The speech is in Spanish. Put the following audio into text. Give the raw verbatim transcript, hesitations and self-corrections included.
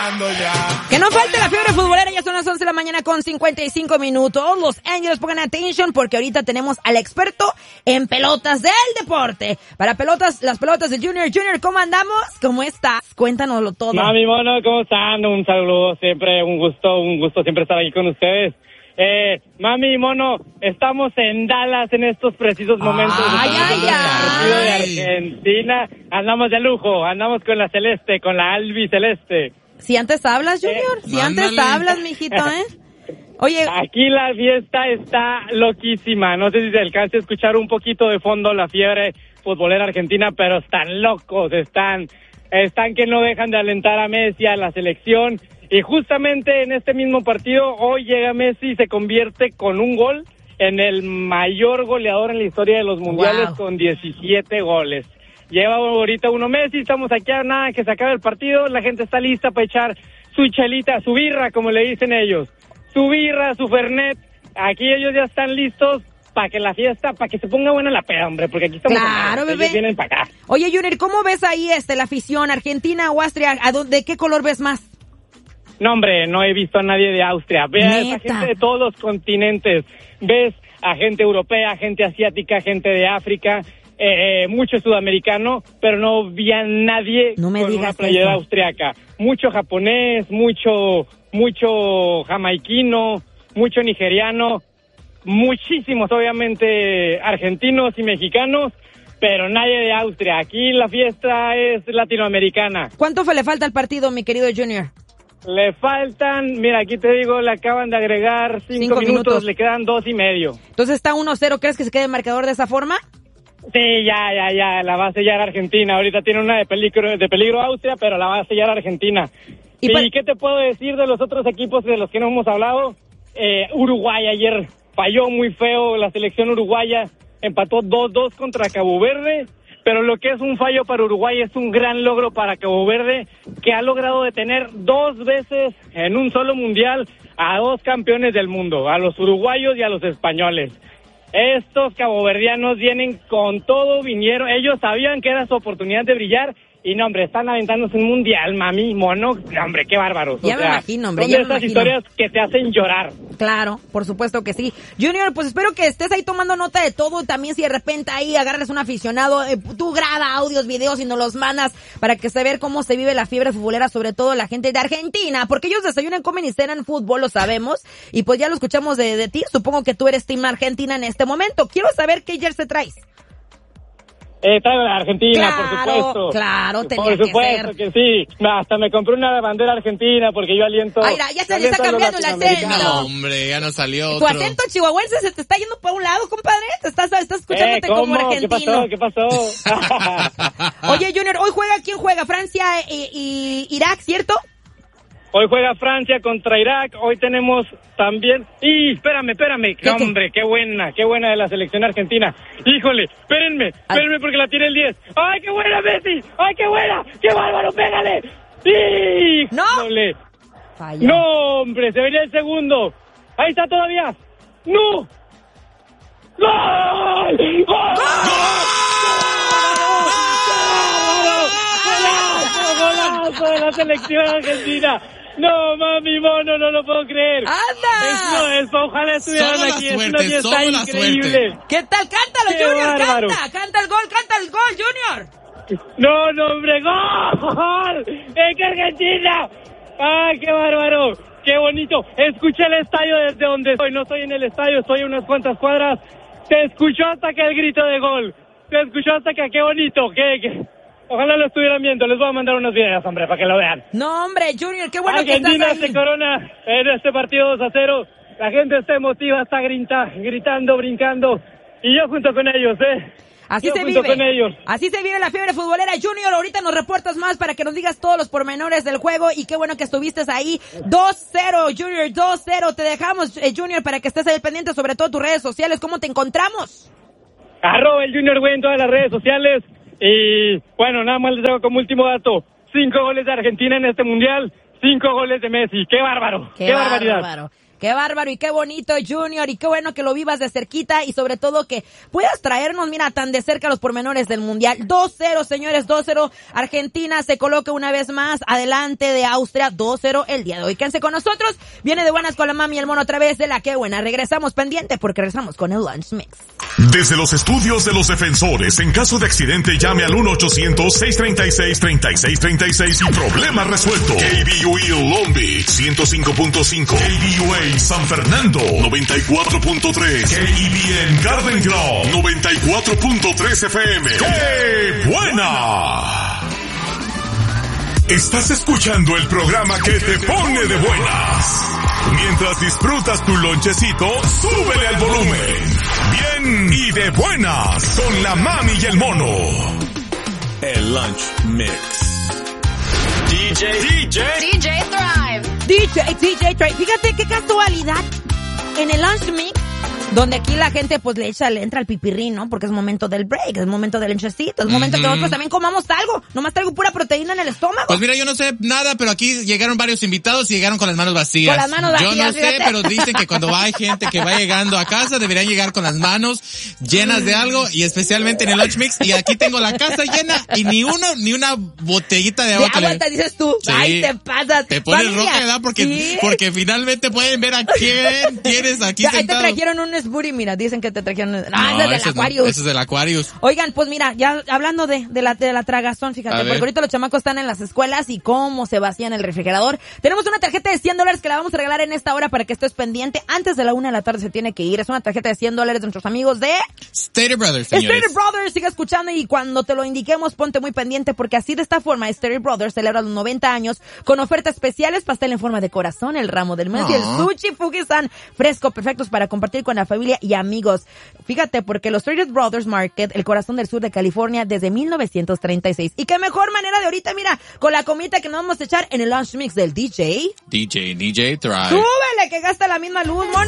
llorando ya. Que no falte la fiebre futbolera, ya son las once de la mañana con cincuenta y cinco minutos. Los Ángeles pongan atención porque ahorita tenemos al experto en pelotas del deporte. Para pelotas, las pelotas de Junior. Junior, ¿cómo andamos? ¿Cómo estás? Cuéntanoslo todo. Mami, mono, ¿cómo están? Un saludo, siempre un gusto, un gusto siempre estar aquí con ustedes. Eh, mami, mono, estamos en Dallas en estos precisos momentos. Ay, ay, ay. De ay. Argentina, andamos de lujo, andamos con la celeste, con la albiceleste. Si antes hablas, Junior, Eh, si antes mándale. hablas, mijito, ¿eh? Oye, Aquí la fiesta está loquísima, no sé si se alcanza a escuchar un poquito de fondo la fiebre futbolera argentina, pero están locos, están, están que no dejan de alentar a Messi, a la selección. Y justamente en este mismo partido, hoy llega Messi y se convierte con un gol en el mayor goleador en la historia de los mundiales, Wow. con diecisiete goles. Lleva ahorita uno Messi, estamos aquí a nada que se acabe el partido, la gente está lista para echar su chelita, su birra, como le dicen ellos. Su birra, su fernet, aquí ellos ya están listos para que la fiesta, para que se ponga buena la peda, hombre, porque aquí estamos... Claro, en- bebé. ellos vienen para acá. oye, Junior, ¿cómo ves ahí este la afición Argentina o Austria? ¿A dónde, ¿De qué color ves más? No, hombre, no he visto a nadie de Austria. Ve a esa Neta. gente de todos los continentes. Ves a gente europea, gente asiática, gente de África, eh, eh, mucho sudamericano, pero no vi a nadie No me con digas una playera eso. austriaca. Mucho japonés, mucho, mucho jamaiquino, mucho nigeriano, muchísimos, obviamente, argentinos y mexicanos, pero nadie de Austria. Aquí la fiesta es latinoamericana. ¿Cuánto fe le falta al partido, mi querido Junior? Le faltan, mira, aquí te digo, le acaban de agregar cinco, Cinco minutos, minutos. le quedan dos y medio. Entonces está uno cero, ¿crees que se quede el marcador de esa forma? Sí, ya, ya, ya, la va a sellar Argentina. Ahorita tiene una de peligro, de peligro Austria, pero la va a sellar Argentina. Y ¿Y, pa- qué te puedo decir de los otros equipos de los que no hemos hablado? Eh, Uruguay ayer falló muy feo, la selección uruguaya empató dos dos contra Cabo Verde, pero lo que es un fallo para Uruguay es un gran logro para Cabo Verde, que ha logrado detener dos veces en un solo mundial a dos campeones del mundo, a los uruguayos y a los españoles. Estos caboverdianos vienen con todo, vinieron, ellos sabían que era su oportunidad de brillar, y no, hombre, están aventándose un mundial, mami, mono, hombre, qué bárbaros. Ya me imagino, hombre, son ya de me esas imagino. historias que te hacen llorar. Claro, por supuesto que sí. Junior, pues espero que estés ahí tomando nota de todo. También si de repente ahí agarras un aficionado, eh, tú graba audios, videos y nos los mandas para que se vea cómo se vive la fiebre futbolera, sobre todo la gente de Argentina, porque ellos desayunan, comen y cenan fútbol, lo sabemos. Y pues ya lo escuchamos de, de ti. Supongo que tú eres Team Argentina en este momento. Quiero saber qué jersey traes. Eh, traigo la Argentina, Claro, por supuesto. claro, tenía Por que supuesto ser. que, sí. Hasta me compré una bandera argentina porque yo aliento... Ay, ya se yo le está aliento a lo cambiando el latinoamericano. acento. No, hombre, ya no salió Tu otro. acento chihuahuense se te está yendo para un lado, compadre. Te estás, estás escuchándote Eh, ¿cómo? como argentino. ¿Qué pasó? ¿Qué pasó? Oye, Junior, hoy juega, ¿quién juega? Francia y, y Irak, ¿cierto? Hoy juega Francia contra Irak, hoy tenemos también... ¡Y espérame, espérame! ¿Qué, qué? ¡Hombre, qué buena, qué buena de la selección argentina! ¡Híjole! ¡Espérenme, espérenme porque la tiene el diez! ¡Ay, qué buena, Messi! ¡Ay, qué buena! ¡Qué bárbaro, pégale! ¡Híjole! Falló. ¡No, hombre! Se venía el segundo. ¡Ahí está todavía! ¡No! ¡Gol! ¡Gol! ¡Golazo de la selección argentina! No, mami, mono, no lo puedo creer. ¡Anda! Es, no, es, ojalá estuvieran Solo la aquí. Es suerte, una fiesta solo la increíble. suerte. ¿Qué tal? Cántalo, ¡Qué Junior, bárbaro! canta. Canta el gol, canta el gol, Junior. No, no, hombre, gol. ¡Es que Argentina! ¡Ay, qué bárbaro! ¡Qué bonito! Escuché el estadio desde donde estoy. No estoy en el estadio, estoy a unas cuantas cuadras. Se escuchó hasta que el grito de gol. Se escuchó hasta que qué bonito. Qué, qué... Ojalá lo estuvieran viendo. Les voy a mandar unos videos, hombre, para que lo vean. No, hombre, Junior, qué bueno Argentina que estás se ahí. corona en este partido dos a cero. La gente está emotiva, está grita, gritando, brincando. Y yo junto con ellos, ¿eh? Así yo se junto vive. con ellos. Así se vive la fiebre futbolera. Junior, ahorita nos reportas más para que nos digas todos los pormenores del juego. Y qué bueno que estuviste ahí. dos cero, Junior, dos cero. Te dejamos, eh, Junior, para que estés ahí pendiente, sobre todo tus redes sociales. ¿Cómo te encontramos? Arroba el Junior Güey en todas las redes sociales. Y bueno, nada más les dejo como último dato. Cinco goles de Argentina en este mundial. Cinco goles de Messi. ¡Qué bárbaro! ¡Qué, qué barbaridad! Bárbaro. Qué bárbaro y qué bonito, Junior, y qué bueno que lo vivas de cerquita y sobre todo que puedas traernos, mira, tan de cerca los pormenores del Mundial. dos cero, señores, dos cero. Argentina se coloca una vez más adelante de Austria, dos cero el día de hoy. Quédense con nosotros, viene de buenas con la mami y el mono a través de la Qué Buena. Regresamos pendiente porque regresamos con el Lunch Mix. Desde los estudios de los defensores, en caso de accidente llame al uno ochocientos, seiscientos treinta y seis, treinta y seis treinta y seis y problema resuelto. K B U A Long Beach, ciento cinco punto cinco. K B U A San Fernando, noventa y cuatro punto tres. K E B N Garden Grove, noventa y cuatro punto tres F M. ¡Qué buena! Estás escuchando el programa que te pone de buenas. Mientras disfrutas tu lonchecito, súbele al volumen. Bien y de buenas con la mami y el mono. El Lunch Mix. D J, D J, D J Thrive. D J, D J Thrive. Fíjate qué casualidad. En el Lunch Mix, donde aquí la gente pues le echa, le entra el pipirrín, ¿no? Porque es momento del break, es momento del lonchecito, es momento Mm-hmm. que nosotros también comamos algo. Nomás traigo pura proteína en el estómago. Pues mira, yo no sé nada, pero aquí llegaron varios invitados y llegaron con las manos vacías. Con las manos Yo vacías, no sé, fíjate. pero dicen que cuando hay gente que va llegando a casa, deberían llegar con las manos llenas de algo, y especialmente en el Lunch Mix. Y aquí tengo la casa llena y ni uno, ni una botellita de de agua. que agua le- te dices tú. Sí. Ay, te pasas. Te pones Familia, roja, ¿verdad? Porque, ¿sí? porque finalmente pueden ver a quién tienes aquí Ya, ahí te sentado. trajeron un Sbooty, mira, dicen que te trajeron... No, No, ese es del ese es- Aquarius. ese es del Aquarius. Oigan, pues mira, ya hablando de, de la de la tragazón, fíjate, A porque ver. ahorita los chamacos están en las escuelas y cómo se vacían el refrigerador. Tenemos una tarjeta de cien dólares que la vamos a regalar en esta hora para que estés pendiente. Antes de la una de la tarde se tiene que ir. Es una tarjeta de cien dólares de nuestros amigos de... Stater Brothers, señores. Stater Brothers, sigue escuchando y cuando te lo indiquemos ponte muy pendiente porque así de esta forma Stater Brothers celebra los noventa años con ofertas especiales, pastel en forma de corazón, el ramo del mes y el Aw. sushi Fujisan fresco, perfectos para compartir con la familia y amigos. Fíjate, porque los Stater Brothers Market, el corazón del sur de California desde mil novecientos treinta y seis. Y qué mejor manera de ahorita, mira, con la comida que nos vamos a echar en el lunch mix del D J. D J, D J Thrive. Súbele que gasta la misma luz, mono.